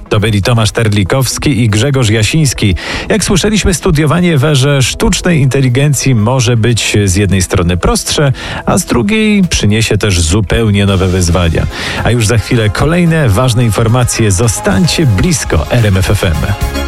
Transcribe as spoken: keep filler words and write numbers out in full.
To byli Tomasz Terlikowski i Grzegorz Jasiński. Jak słyszeliśmy, studiowanie w erze sztucznej inteligencji może być z jednej strony prostsze, a z drugiej przyniesie też zupełnie nowe wyzwania. A już za chwilę kolejne ważne informacje. Zostańcie blisko R M F F M.